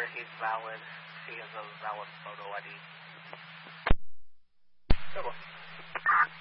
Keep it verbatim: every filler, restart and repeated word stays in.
sure he's valid. He has a valid photo I D. Good one.